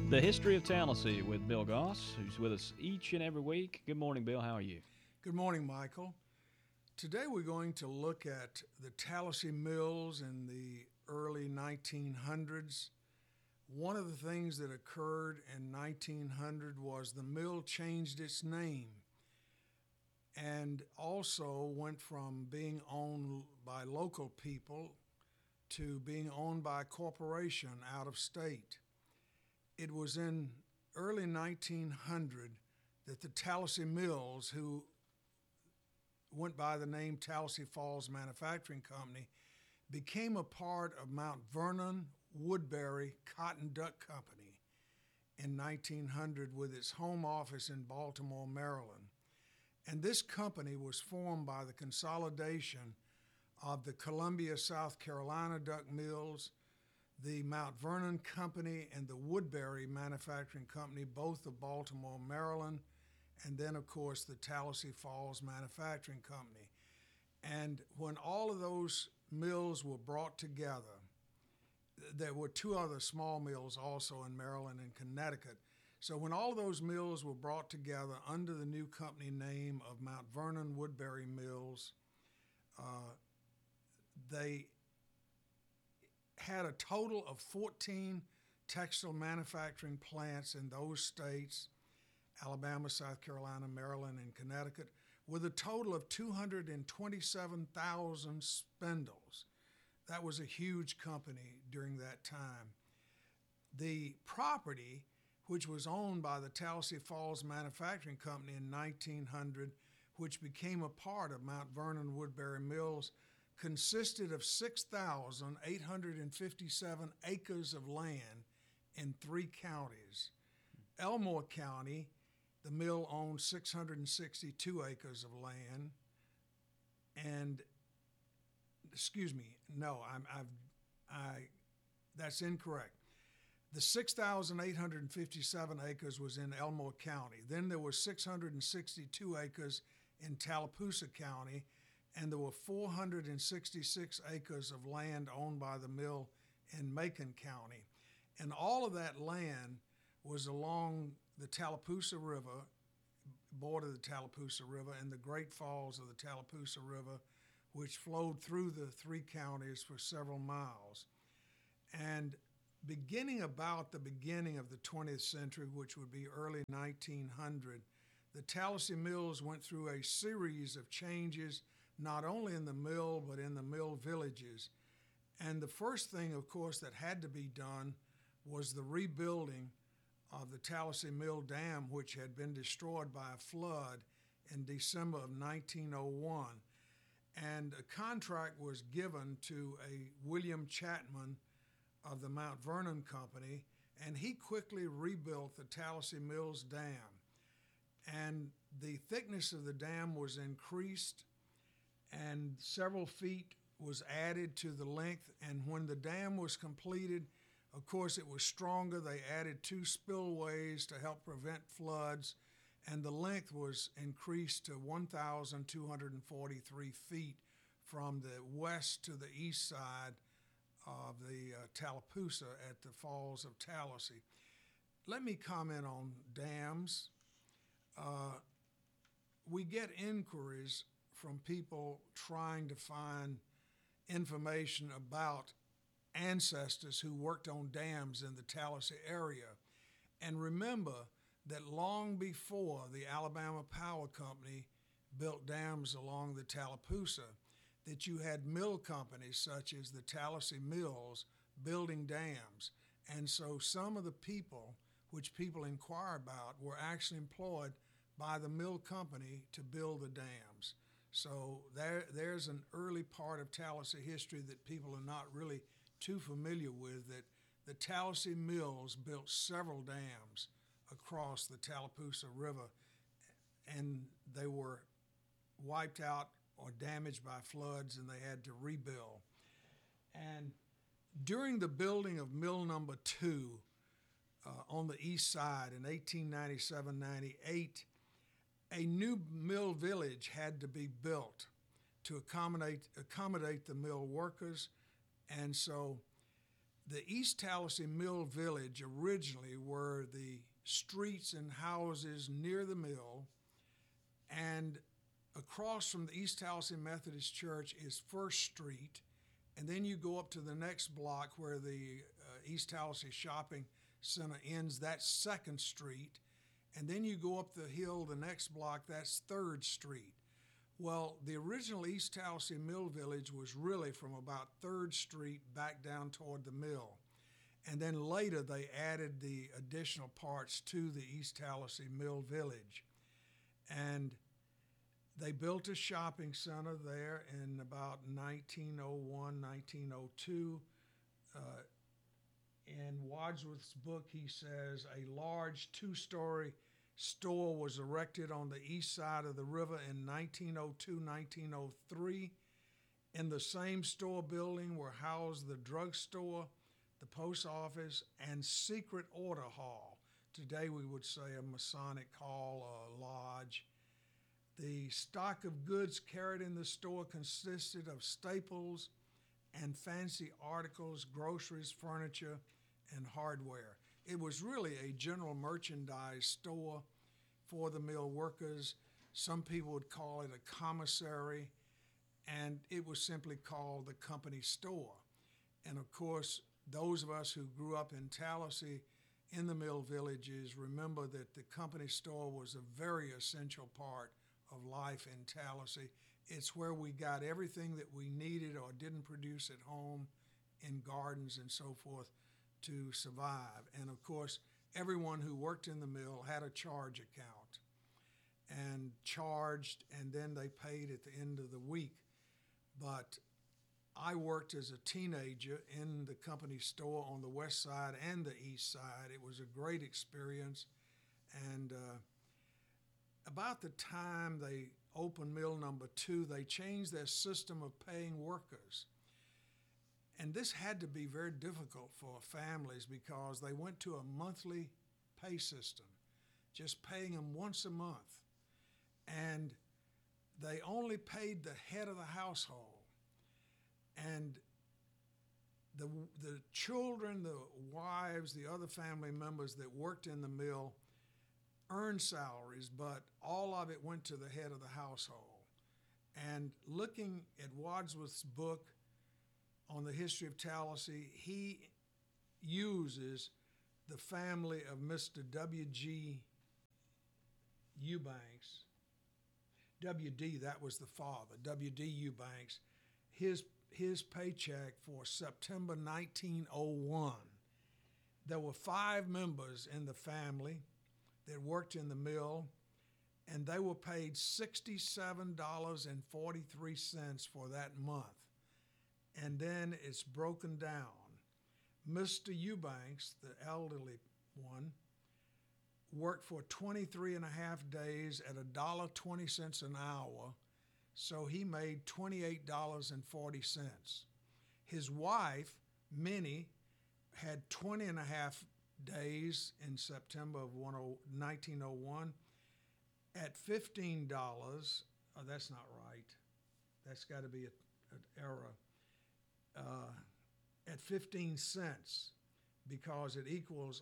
The History of Tallahassee with Bill Goss, who's with us each and every week. Good morning, Bill. How are you? Good morning, Michael. Today we're going to look at the Tallahassee Mills in the early 1900s. One of the things that occurred in 1900 was the mill changed its name and also went from being owned by local people to being owned by a corporation out of state. It was in early 1900 that the Tallahassee Mills, who went by the name Tallahassee Falls Manufacturing Company, became a part of Mount Vernon Woodbury Cotton Duck Company in 1900 with its home office in Baltimore, Maryland. And this company was formed by the consolidation of the Columbia, South Carolina Duck Mills, the Mount Vernon Company, and the Woodbury Manufacturing Company, both of Baltimore, Maryland, and then, of course, the Tallahassee Falls Manufacturing Company. And when all of those mills were brought together, there were two other small mills also in Maryland and Connecticut. So when all of those mills were brought together under the new company name of Mount Vernon Woodbury Mills, they had a total of 14 textile manufacturing plants in those states, Alabama, South Carolina, Maryland, and Connecticut, with a total of 227,000 spindles. That was a huge company during that time. The property, which was owned by the Tallahassee Falls Manufacturing Company in 1900, which became a part of Mount Vernon Woodbury Mills, consisted of 6,857 acres of land in 3 counties. Elmore County, the mill owned 662 acres of land, and that's incorrect. The 6,857 acres was in Elmore County. Then there were 662 acres in Tallapoosa County, and there were 466 acres of land owned by the mill in Macon County. And all of that land was along the Tallapoosa River, border the Tallapoosa River, and the Great Falls of the Tallapoosa River, which flowed through the 3 counties for several miles. And beginning about the beginning of the 20th century, which would be early 1900, the Tallahassee Mills went through a series of changes, not only in the mill, but in the mill villages. And the first thing, of course, that had to be done was the rebuilding of the Tallahassee Mill Dam, which had been destroyed by a flood in December of 1901. And a contract was given to a William Chapman of the Mount Vernon Company, and he quickly rebuilt the Tallahassee Mills Dam. And the thickness of the dam was increased, and several feet was added to the length. And when the dam was completed, of course, it was stronger. They added 2 spillways to help prevent floods, and the length was increased to 1,243 feet from the west to the east side of the Tallapoosa at the Falls of Tallahassee. Let me comment on dams. We get inquiries from people trying to find information about ancestors who worked on dams in the Tallahassee area. And remember that long before the Alabama Power Company built dams along the Tallapoosa, that you had mill companies such as the Tallahassee Mills building dams. And so some of the people, which people inquire about, were actually employed by the mill company to build the dams. So there's an early part of Tallahassee history that people are not really too familiar with, that the Tallahassee Mills built several dams across the Tallapoosa River, and they were wiped out or damaged by floods, and they had to rebuild. And during the building of Mill Number 2 on the east side in 1897-98, a new mill village had to be built to accommodate the mill workers. And so The East Tallahassee Mill Village originally were the streets and houses near the mill, and across from the East Tallahassee Methodist Church is First Street, and then you go up to the next block where the East Tallahassee Shopping Center ends, that's Second Street, and then you go up the hill the next block, that's Third Street. Well, the original East Tallahassee Mill Village was really from about 3rd Street back down toward the mill. And then later they added the additional parts to the East Tallahassee Mill Village. And they built a shopping center there in about 1901, 1902. In Wadsworth's book, he says a large 2-story store was erected on the east side of the river in 1902, 1903. In the same store building were housed the drugstore, the post office, and secret order hall. Today we would say a Masonic hall or lodge. The stock of goods carried in the store consisted of staples and fancy articles, groceries, furniture, and hardware. It was really a general merchandise store for the mill workers. Some people would call it a commissary, and it was simply called the company store. And of course, those of us who grew up in Tallahassee in the mill villages remember that the company store was a very essential part of life in Tallahassee. It's where we got everything that we needed or didn't produce at home in gardens and so forth to survive. And of course, everyone who worked in the mill had a charge account and charged, and then they paid at the end of the week. But I worked as a teenager in the company store on the west side and the east side. It was a great experience. And about the time they opened mill number 2, they changed their system of paying workers. And this had to be very difficult for families because they went to a monthly pay system, just paying them once a month. And they only paid the head of the household. And the children, the wives, the other family members that worked in the mill earned salaries, but all of it went to the head of the household. And looking at Wadsworth's book on the history of Tallahassee, he uses the family of Mr. W.G. Eubanks. W.D., that was the father, W.D. Eubanks. His paycheck for September 1901, there were 5 members in the family that worked in the mill, and they were paid $67.43 for that month. And then it's broken down. Mr. Eubanks, the elderly one, worked for 23 and a half days at $1.20 an hour, so he made $28.40. His wife, Minnie, had 20 and a half days in September of 1901 at $15. Oh, that's not right. That's got to be an error. At 15 cents, because it equals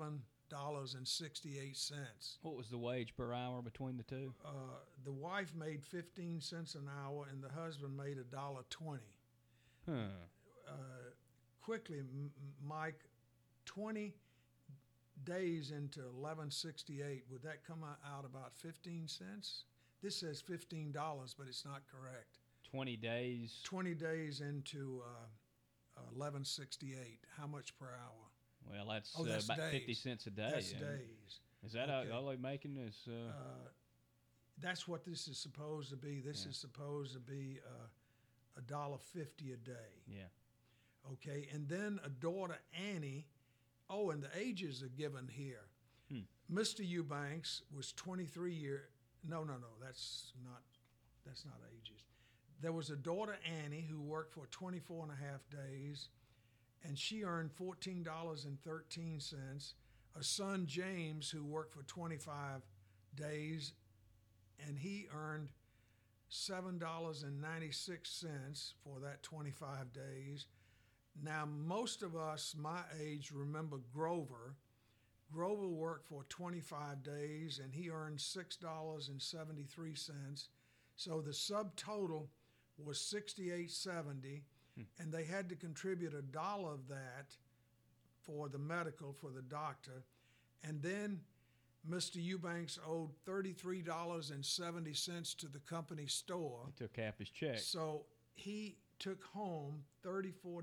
$11.68. What was the wage per hour between the two? The wife made 15 cents an hour, and the husband made $1.20. Huh. Quickly, Mike, 20 days into 1168, would that come out about 15 cents? This says $15, but it's not correct. 20 days? 20 days into 1168. How much per hour? Well, that's, that's about days. 50 cents a day. That's days. Is that Okay. all they're making? That's what this is supposed to be. This is supposed to be $1.50 a day. Yeah. Okay, and then a daughter, Annie. Oh, and the ages are given here. Mr. Eubanks was 23 years. No, that's not ages. There was a daughter, Annie, who worked for 24 and a half days, and she earned $14.13. A son, James, who worked for 25 days, and he earned $7.96 for that 25 days. Now, most of us my age remember Grover. Grover worked for 25 days and he earned $6.73. So the subtotal was $68.70, and they had to contribute $1 of that for the medical for the doctor. And then Mr. Eubanks owed $33.70 to the company store. He took half his check. So he took home $34.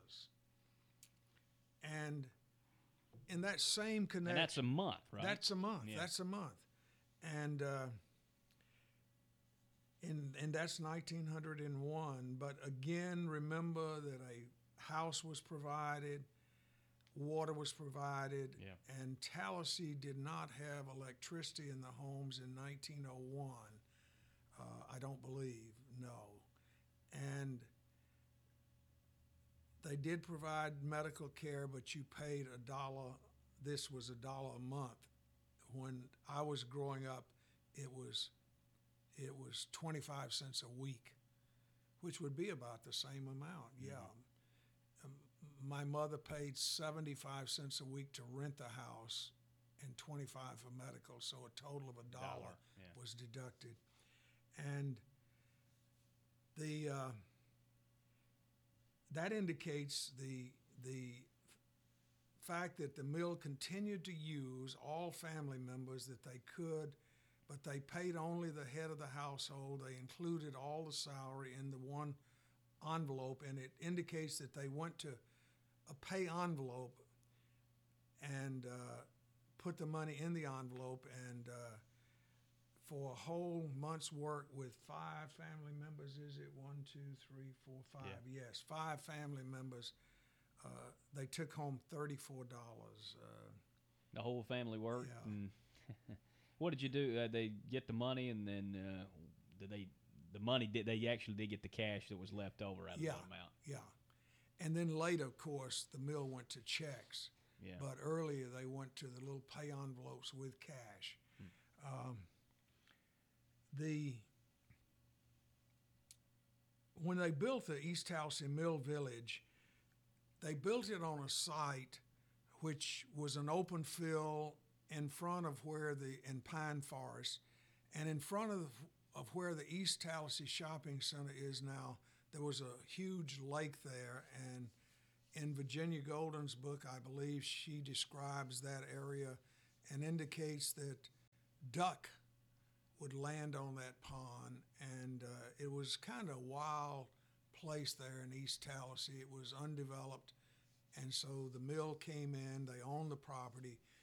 And in that same connection, And that's a month, right? that's a month. Yeah. That's a month. And and that's 1901. But again, remember that a house was provided, water was provided, Yeah. and Tallahassee did not have electricity in the homes in 1901. I don't believe, no. And they did provide medical care, but you paid $1. This was $1 a month. When I was growing up, it was 25 cents a week, which would be about the same amount. Yeah. My mother paid 75 cents a week to rent the house and 25 for medical, so a total of $1 Yeah. was deducted. And the that indicates the fact that the mill continued to use all family members that they could, but they paid only the head of the household. They included all the salary in the one envelope, and it indicates that they went to a pay envelope and put the money in the envelope, and for a whole month's work with 5 family members, is it 1, 2, 3, 4, 5? Yeah. Yes, 5 family members. They took home $34. The whole family worked. Yeah. And what did you do? They get the money, and then did they actually did get the cash that was left over out of Yeah. that amount? Yeah. And then later, of course, the mill went to checks. Yeah. But earlier, they went to the little pay envelopes with cash. When they built the East Tallahassee Mill Village, they built it on a site which was an open field in front of in Pine Forest, and in front of where the East Tallahassee Shopping Center is now, there was a huge lake there. And in Virginia Golden's book, I believe she describes that area and indicates that duck would land on that pond, and it was kind of a wild place there in East Tallahassee. It was undeveloped, and so the mill came in, they owned the property,